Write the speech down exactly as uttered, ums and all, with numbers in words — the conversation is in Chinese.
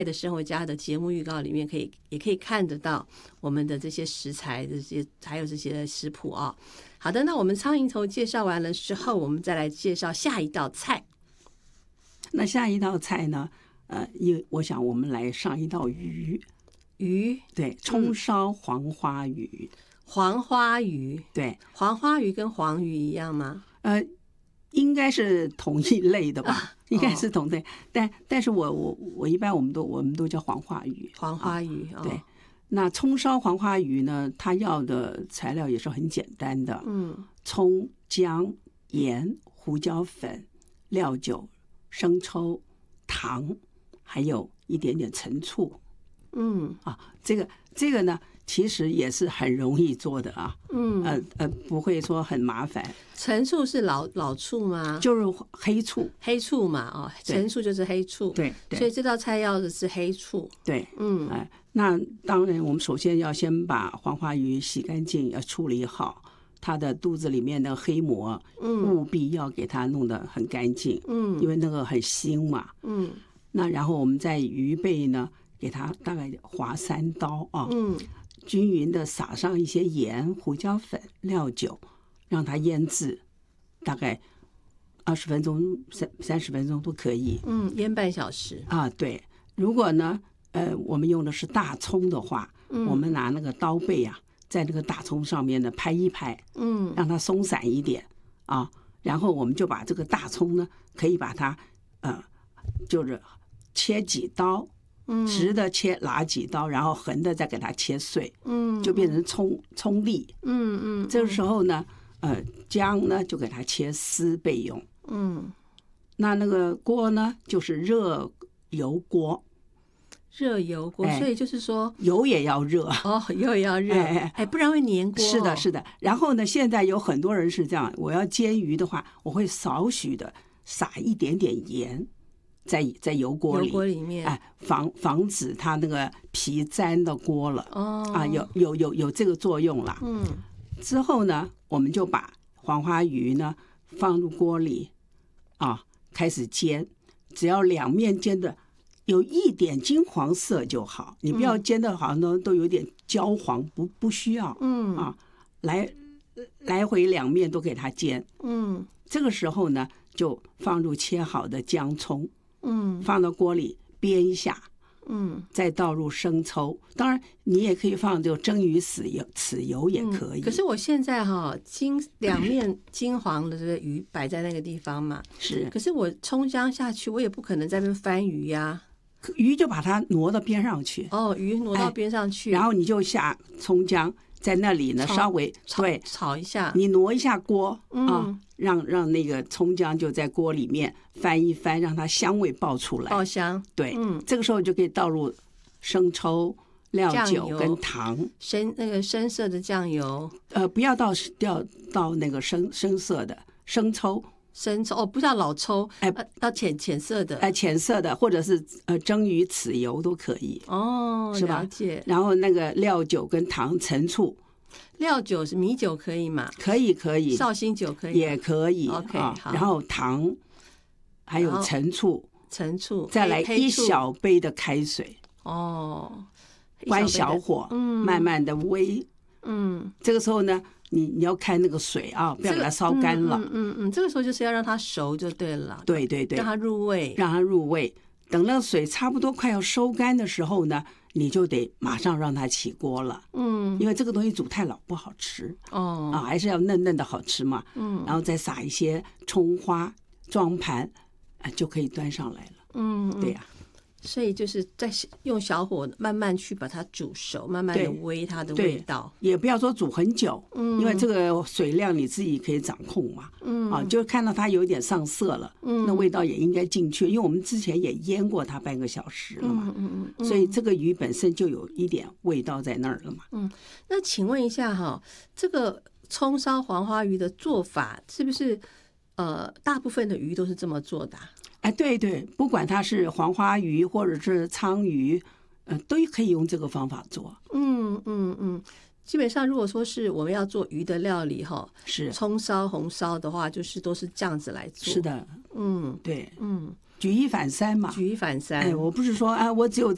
的生活家的节目预告里面可以也可以看得到我们的这些食材，这些还有这些食谱啊。好的，那我们苍蝇头介绍完了之后，我们再来介绍下一道菜。 那下一道菜呢？呃，因为我想我们来上一道鱼， 鱼， 对，葱烧黄花鱼。嗯、 黄花鱼， 对， 黄花鱼跟黄鱼一样吗？ 呃，应该是同一类的吧，啊、应该是同类。哦、但但是我我我一般我们都我们都叫黄花鱼。 黄花鱼， 啊、对。那葱烧黄花鱼呢？它要的材料也是很简单的，嗯，葱、姜、盐、胡椒粉、料酒、生抽、糖。还有一点点陈醋，嗯啊，这个这个呢，其实也是很容易做的啊，嗯呃呃，不会说很麻烦。 陈醋是老老醋吗？ 就是黑醋， 黑醋嘛，哦，陈醋就是黑醋， 对，对， 所以这道菜要的是黑醋， 对，嗯，哎、呃，那当然，我们首先要先把黄花鱼洗干净，要处理好。它的肚子里面的黑膜，嗯，务必要给它弄得很干净，嗯，因为那个很腥嘛，嗯。那然后我们在鱼背呢，给它大概划三刀啊，嗯，均匀的撒上一些盐、胡椒粉、料酒，让它腌制，大概二十分钟、三三十分钟都可以。 嗯，腌半小时啊，对。如果呢，呃，我们用的是大葱的话，嗯，我们拿那个刀背啊，在那个大葱上面呢拍一拍，嗯，让它松散一点啊，然后我们就把这个大葱呢，可以把它呃，就是切几刀，嗯，直的切拿几刀，然后横的再给它切碎，嗯，就变成葱葱粒，嗯嗯。这个时候呢，呃，姜呢就给它切丝备用，嗯。那那个锅呢，就是热油锅。 热油锅，所以就是说油也要热哦，油也要热，哎哎，不然会粘锅。 是的，是的。然后呢，现在有很多人是这样，我要煎鱼的话，我会少许的撒一点点盐在在油锅里， 油锅里面， 哎，防防止它那个皮粘到锅了。哦，啊，有有有有这个作用啦。嗯。之后呢，我们就把黄花鱼呢放入锅里，啊，开始煎，只要两面煎的有一点金黄色就好，你不要煎的好像都都有点焦黄，不不需要，嗯啊，来来回两面都给它煎，嗯，这个时候呢，就放入切好的姜葱，嗯，放到锅里煸一下，嗯，再倒入生抽，当然你也可以放就蒸鱼豉油，豉油也可以。 嗯、可是我现在哈、哦、金两面金黄的这个鱼摆在那个地方嘛， 是， 可是我葱姜下去，我也不可能在那边翻鱼呀、啊。 鱼就把它挪到边上去， 哦，鱼挪到边上去， 哎、然后你就下葱姜，在那里呢稍微对炒一下， 你挪一下锅、嗯、啊，让让那个葱姜就在锅里面翻一翻，让它香味爆出来， 爆香。 对，嗯，这个时候就可以倒入生抽、料酒跟糖， 深那个深色的酱油， 呃，不要到掉到那个深深色的生抽。 生抽哦，不叫老抽， 哎， 要浅浅色的， 哎，浅色的，或者是呃蒸鱼豉油都可以哦， 是吧？ 了解。 然后那个料酒跟糖、陈醋， 料酒是米酒可以吗？ 可以，可以。 绍兴酒可以， 也可以。 OK，、 啊、 好。 然后糖，还有陈醋， 陈醋， 再来一小杯的开水哦， 关小火，嗯，慢慢的煨，嗯，这个时候呢。你你要开那个水啊，不要给它烧干了。 嗯嗯 嗯, 嗯，这个时候就是要让它熟就对了。 对对对， 让它入味， 让它入味。等那个水差不多快要收干的时候呢，你就得马上让它起锅了。嗯，因为这个东西煮太老不好吃。哦，啊，还是要嫩嫩的好吃嘛。嗯，然后再撒一些葱花，装盘，啊，就可以端上来了。嗯，对呀、啊。 所以就是在用小火慢慢去把它煮熟，慢慢的煨它的味道， 也不要说煮很久，嗯，因为这个水量你自己可以掌控嘛，嗯，啊，就看到它有点上色了，嗯，那味道也应该进去，因为我们之前也腌过它半个小时了嘛，嗯嗯嗯，所以这个鱼本身就有一点味道在那儿了嘛， 嗯，那请问一下哈，这个葱烧黄花鱼的做法是不是呃大部分的鱼都是这么做的、啊？ 哎，对对，不管它是黄花鱼或者是鲳鱼，呃，都可以用这个方法做。 嗯嗯嗯，基本上如果说是我们要做鱼的料理哈， 是葱烧、红烧的话，就是都是这样子来做。 是的，嗯，对， 嗯， 举一反三嘛， 举一反三。 哎，我不是说啊，我只有